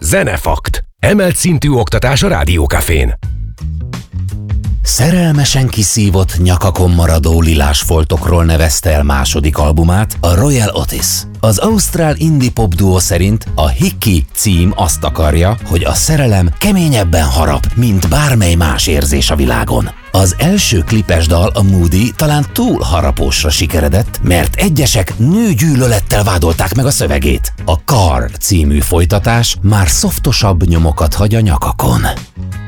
Zenefakt. Emelt szintű oktatás a Rádiókafén. Szerelmesen kiszívott, nyakakon maradó lilás foltokról nevezte el második albumát a Royal Otis. Az ausztrál indie pop duo szerint a Hickey cím azt akarja, hogy a szerelem keményebben harap, mint bármely más érzés a világon. Az első klipes dal, a Moody, talán túl harapósra sikeredett, mert egyesek nőgyűlölettel vádolták meg a szövegét. A Car című folytatás már szoftosabb nyomokat hagy a nyakakon.